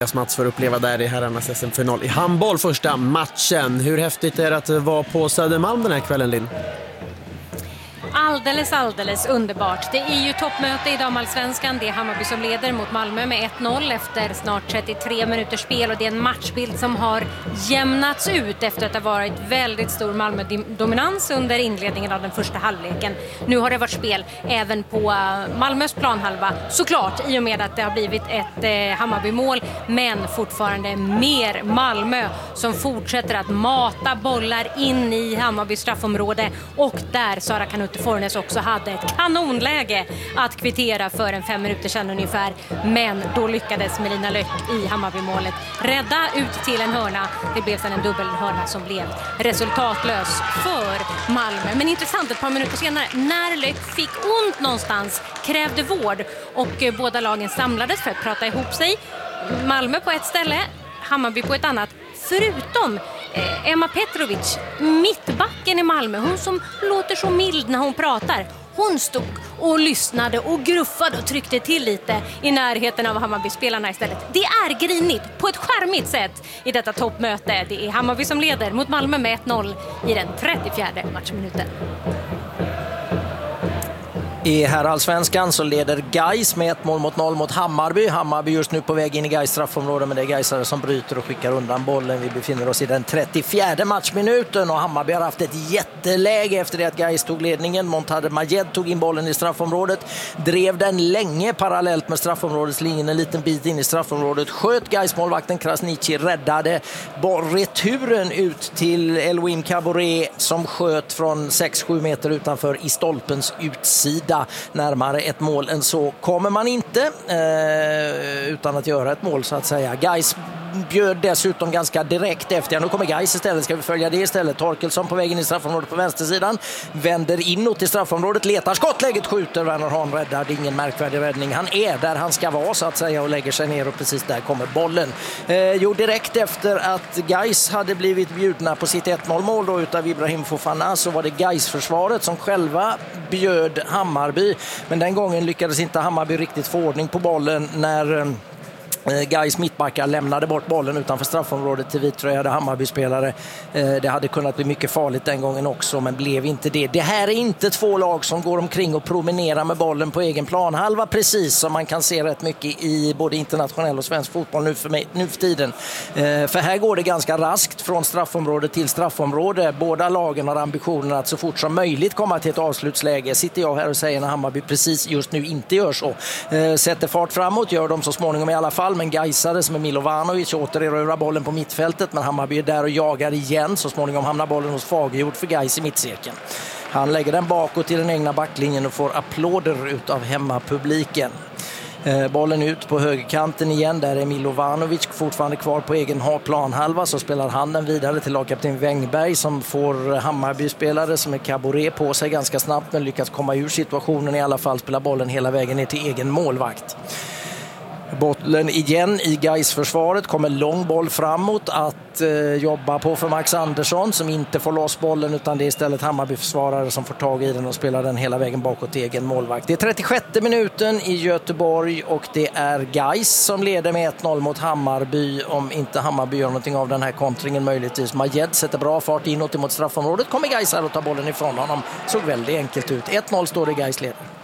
Mats får uppleva där i herrarnas SM-final i handboll första matchen. Hur häftigt är det att vara på Södermalm den här kvällen, Linn? Alldeles underbart. Det är ju toppmöte i damallsvenskan. Det är Hammarby som leder mot Malmö med 1-0 efter snart 33 minuters spel. Och det är en matchbild som har jämnats ut efter att det har varit väldigt stor Malmö-dominans under inledningen av den första halvleken. Nu har det varit spel även på Malmös planhalva. Såklart, i och med att det har blivit ett Hammarby-mål. Men fortfarande mer Malmö som fortsätter att mata bollar in i Hammarbys straffområde. Och där Sara Kanutte-Fornes också hade ett kanonläge att kvittera för en 5 minuter sedan ungefär. Men då lyckades Melina Löck i Hammarby-målet rädda ut till en hörna. Det blev sedan en dubbelhörna som blev resultatlös för Malmö. Men intressant, ett par minuter senare när Löck fick ont någonstans, krävde vård och båda lagen samlades för att prata ihop sig. Malmö på ett ställe, Hammarby på ett annat. Förutom Emma Petrovic, mittbacken i Malmö, hon som låter så mild när hon pratar. Hon stod och lyssnade och gruffade och tryckte till lite i närheten av Hammarby-spelarna istället. Det är grinigt på ett charmigt sätt i detta toppmöte. Det är Hammarby som leder mot Malmö med 1-0 i den 34:e matchminuten. I herrallsvenskan så leder Gais med 1-0 mot Hammarby. Hammarby just nu på väg in i Gais straffområde, men det är Gaisare som bryter och skickar undan bollen. Vi befinner oss i den 34:e matchminuten och Hammarby har haft ett jätteläge efter det att Gais tog ledningen. Montade Majed tog in bollen i straffområdet, drev den länge parallellt med straffområdeslinjen en liten bit in i straffområdet. Sköt Gais-målvakten Krasniqi, räddade returen ut till Elwin Caboret som sköt från 6-7 meter utanför i stolpens utsida. Närmare ett mål än så kommer man inte utan att göra ett mål så att säga. Gais bjöd dessutom ganska direkt efter. Nu kommer Gais istället, ska vi följa det istället. Torkelsson på vägen i straffområdet på vänstersidan. Vänder inåt i straffområdet, letar skottläget, skjuter. Werner Hahn räddar, det är ingen märkvärdig räddning. Han är där han ska vara så att säga och lägger sig ner och precis där kommer bollen. Direkt efter att Gais hade blivit bjudna på sitt 1-0-mål då utav Ibrahim Fofana så var det Gais-försvaret som själva bjöd Hammarby. Men den gången lyckades inte Hammarby riktigt få ordning på bollen när Gais mittbackar lämnade bort bollen utanför straffområdet till vittröjade Hammarby-spelare. Det hade kunnat bli mycket farligt den gången också, men blev inte det. Det här är inte två lag som går omkring och promenerar med bollen på egen planhalva, precis som man kan se rätt mycket i både internationell och svensk fotboll nu för tiden. För här går det ganska raskt från straffområde till straffområde. Båda lagen har ambitionen att så fort som möjligt komma till ett avslutsläge. Sitter jag här och säger när Hammarby precis just nu inte gör så. Sätter fart framåt, gör de så småningom i alla fall. Men Gaisare som är Milovanovic återerövrar bollen på mittfältet, men Hammarby är där och jagar igen. Så småningom hamnar bollen hos Fagerjord för Gais i mittcirkeln. Han lägger den bakåt till den egna backlinjen och får applåder utav hemmapubliken. Bollen ut på högerkanten igen, där är Milovanovic fortfarande kvar på egen planhalva, så spelar han den vidare till lagkapten Wängberg som får Hammarby-spelare som är Caboret på sig ganska snabbt men lyckas komma ur situationen i alla fall, spela bollen hela vägen ner till egen målvakt. Bollen igen i Gais-försvaret, kommer lång boll framåt att jobba på för Max Andersson som inte får loss bollen, utan det är istället Hammarby-försvarare som får tag i den och spelar den hela vägen bakåt till egen målvakt. Det är 36:e minuten i Göteborg och det är Gais som leder med 1-0 mot Hammarby, om inte Hammarby gör någonting av den här kontringen möjligtvis. Majed sätter bra fart inåt mot straffområdet, kommer Gais här och tar bollen ifrån honom. Såg väldigt enkelt ut. 1-0 står det, Gais leder.